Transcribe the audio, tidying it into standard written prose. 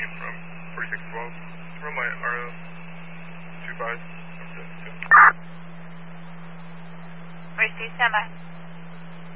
from 4612. From my RO 25. Receive, stand by.